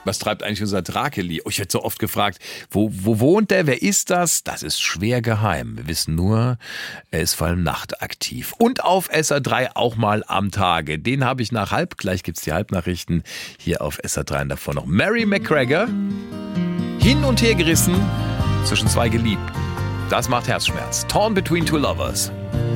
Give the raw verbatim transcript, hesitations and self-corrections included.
Was treibt eigentlich unser Drakeli? Oh, ich werde so oft gefragt, wo, wo wohnt der, wer ist das? Das ist schwer geheim. Wir wissen nur, er ist vor allem nachtaktiv. Und auf S R drei auch mal am Tage. Den habe ich nach halb, gleich gibt's die Halbnachrichten hier auf S R drei und davor noch Mary McGregor. Hin und her gerissen zwischen zwei Geliebten. Das macht Herzschmerz. Torn between two lovers.